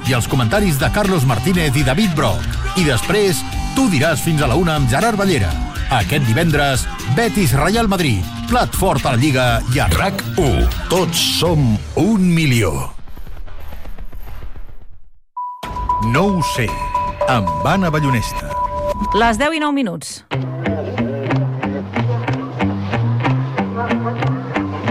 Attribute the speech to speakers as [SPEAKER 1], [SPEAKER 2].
[SPEAKER 1] i els comentaris de Carlos Martínez i David Broch. I després, tu diràs fins a la 1 amb Gerard Ballera. Aquest divendres, Betis-Real Madrid, plat fort a la Lliga i a RAC1. Tots som 1 milió. No ho sé, amb Anna Ballonesta.
[SPEAKER 2] Les 10:09.